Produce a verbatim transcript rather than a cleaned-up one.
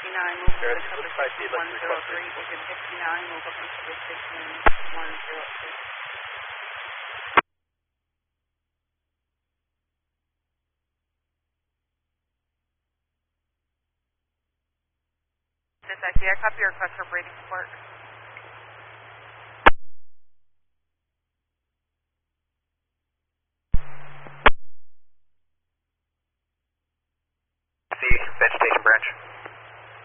fifty-nine, move up Sure, into cover looks like station the one electric zero request. three, Beacon fifty-nine, move up into cover station one zero three. This I C, I copy your request for braiding support.